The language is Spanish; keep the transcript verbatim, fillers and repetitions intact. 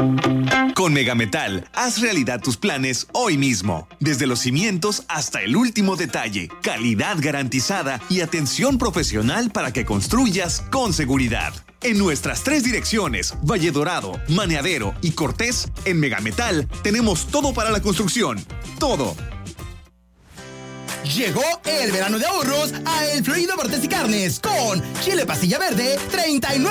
Con Megametal, haz realidad tus planes hoy mismo. Desde los cimientos hasta el último detalle. Calidad garantizada y atención profesional para que construyas con seguridad. En nuestras tres direcciones, Valle Dorado, Maneadero y Cortés, en Megametal tenemos todo para la construcción. Todo. Llegó el verano de ahorros a El Florido Cortés y Carnes con chile pastilla verde treinta y nueve